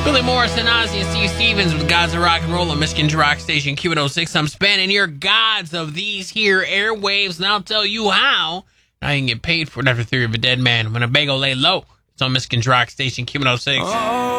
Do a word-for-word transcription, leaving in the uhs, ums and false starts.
Willie Morrison, Ozzy, and Steve Stevens with Gods of Rock and Roll on Michigan's Rock Station Q one oh six. I'm spanning your gods of these here airwaves, and I'll tell you how. Now you can get paid for it after Theory of a Dead Man. When a bagel lay low, it's on Michigan's Rock Station Q one oh six. Oh.